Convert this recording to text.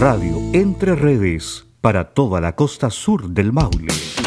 Radio Entre Redes para toda la costa sur del Maule.